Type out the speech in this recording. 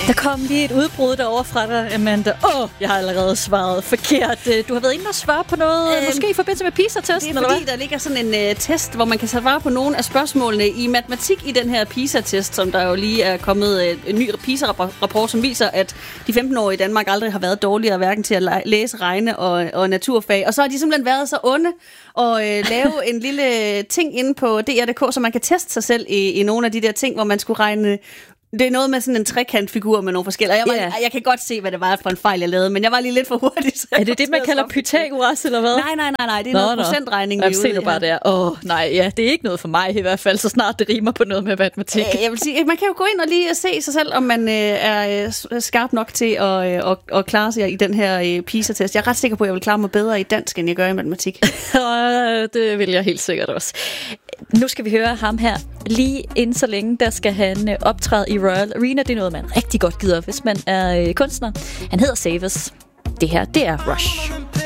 Der kom lige et udbrud derovre fra dig, Amanda. Jeg har allerede svaret forkert. Du har været inde og svare på noget, måske i forbindelse med PISA-testen, eller hvad? Det er fordi, der ligger sådan en test, hvor man kan svare på nogle af spørgsmålene i matematik i den her PISA-test, som der jo lige er kommet en ny PISA-rapport, som viser, at de 15-årige i Danmark aldrig har været dårligere, hverken til at læse, regne og naturfag. Og så har de simpelthen været så onde at lave en lille ting inde på DR.dk, så man kan teste sig selv i nogle af de der ting, hvor man skulle regne. Det er noget med sådan en trekantfigur med nogle forskellige. Jeg kan godt se, hvad det var for en fejl, jeg lavede, men jeg var lige lidt for hurtig. Er det, man kalder Pythagoras, eller hvad? Nej. Det er noget procentregning. Jeg ser nu bare der. Det er ikke noget for mig i hvert fald, så snart det rimer på noget med matematik. Jeg vil sige, man kan jo gå ind og lige se sig selv, om man er skarp nok til at klare sig i den her PISA-test. Jeg er ret sikker på, at jeg vil klare mig bedre i dansk, end jeg gør i matematik. Det vil jeg helt sikkert også. Nu skal vi høre ham her. Lige inden så længe, der skal han optræde i Royal Arena. Det er noget, man rigtig godt gider, hvis man er kunstner. Han hedder Savers. Det her, det er Rush.